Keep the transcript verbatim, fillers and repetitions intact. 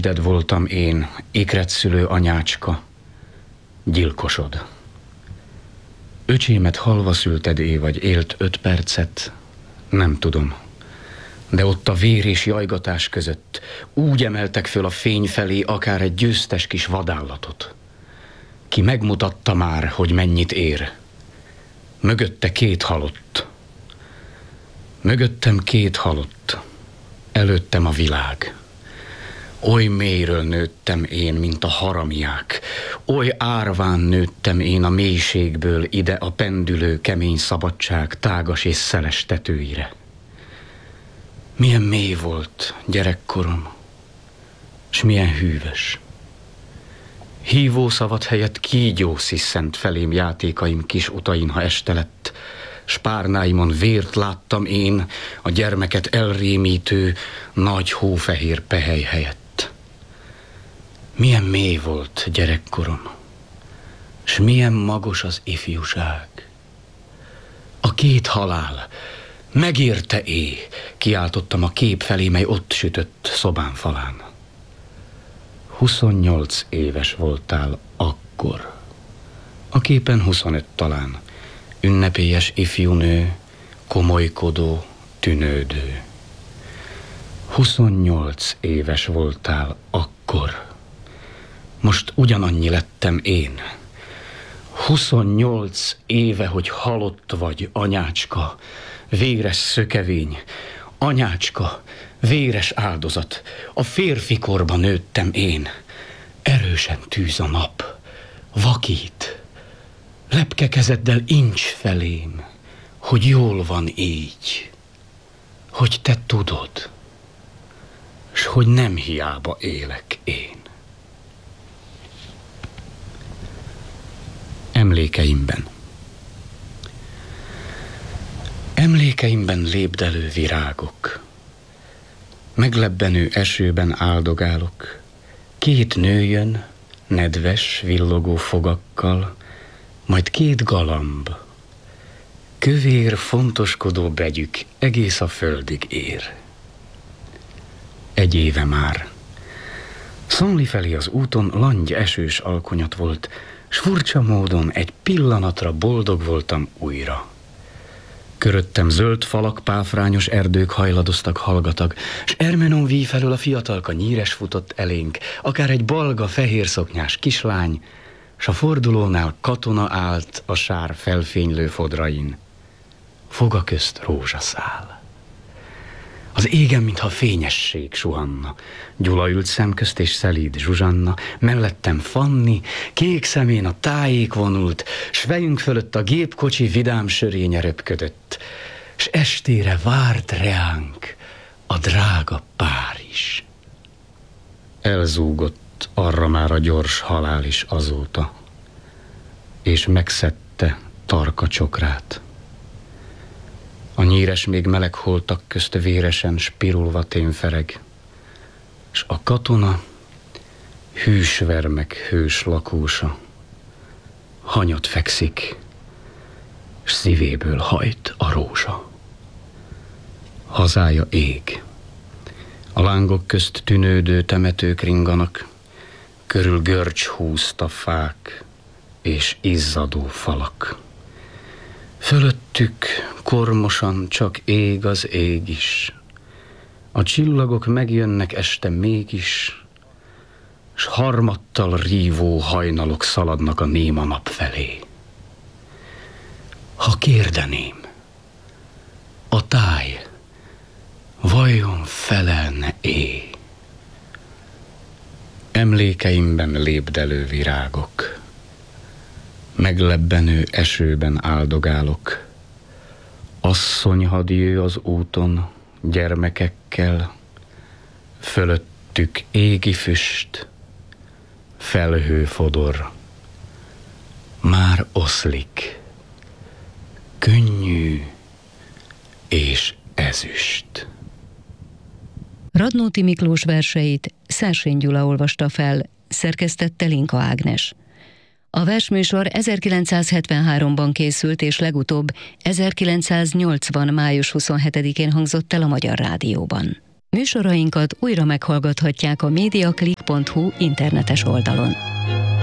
testded voltam én, ikretszülő anyácska, gyilkosod. Öcsémet halva szülted é, vagy élt öt percet, nem tudom. De ott a vér és jajgatás között úgy emeltek föl a fény felé akár egy győztes kis vadállatot. Ki megmutatta már, hogy mennyit ér. Mögötte két halott. Mögöttem két halott. Előttem a világ. Oly mélyről nőttem én, mint a haramiák. Oly árván nőttem én a mélységből ide a pendülő kemény szabadság tágas és szeles tetőire. Milyen mély volt gyerekkorom, s milyen hűvös. Hívószavat helyett kígyó sziszent felém játékaim kis utain, ha este lett, s párnáimon vért láttam én a gyermeket elrémítő nagy hófehér pehely helyett. Milyen mély volt gyerekkorom, s milyen magos az ifjúság. A két halál megérte é, kiáltottam a kép felé, mely ott sütött szobám falán. Huszonnyolc éves voltál akkor. A képen huszonöt talán. Ünnepélyes ifjúnő, komolykodó, tűnődő. Huszonnyolc éves voltál akkor. Most ugyanannyi lettem én. Huszonnyolc éve, hogy halott vagy, anyácska, véres szökevény, anyácska, véres áldozat. A férfi korba nőttem én. Erősen tűz a nap, vakít. Lepke kezeddel incs felém, hogy jól van így, hogy te tudod, s hogy nem hiába élek én. Emlékeimben. Emlékeimben lépdelő virágok. Meglebbenő esőben áldogálok. Két nő jön, nedves, villogó fogakkal, majd két galamb. Kövér, fontoskodó begyük egész a földig ér. Egy éve már. Szonli felé az úton langy esős alkonyat volt, s furcsa módon egy pillanatra boldog voltam újra. Köröttem zöld falak, páfrányos erdők hajladoztak hallgatag, s Ermenon víj felől a fiatalka nyíres futott elénk, akár egy balga, fehér szoknyás kislány, s a fordulónál katona állt a sár felfénylő fodrain. Foga közt rózsaszál. Az égen, mintha fényesség suhanna. Gyula ült szemközt és szelíd Zsuzsanna, mellettem Fanni, kék szemén a tájék vonult, s fejünk fölött a gépkocsi vidám sörénye röpködött, s estére várt reánk a drága Párizs. Elzúgott arra már a gyors halál is azóta, és megszedte tarka csokrát. A nyíres még meleg holtak közt véresen spirulva témfereg, s a katona hűs vermek hős lakósa hanyat fekszik, s szívéből hajt a rózsa. Hazája ég, a lángok közt tűnődő temetők ringanak, körül görcs húzta fák és izzadó falak. Fölöttük kormosan csak ég az ég is. A csillagok megjönnek este mégis, s harmattal rívó hajnalok szaladnak a néma nap felé. Ha kérdeném, a táj vajon felelne-é? Emlékeimben lépdelő virágok. Meglebbenő esőben áldogálok. Asszony hadjő az úton gyermekekkel, fölöttük égi füst, felhőfodor, már oszlik, könnyű és ezüst. Radnóti Miklós verseit Szersény Gyula olvasta fel, szerkesztette Linka Ágnes. A versműsor ezerkilencszázhetvenháromban készült, és legutóbb ezerkilencszáznyolcvan. május huszonhetedikén hangzott el a Magyar Rádióban. Műsorainkat újra meghallgathatják a mediaclick pont hu internetes oldalon.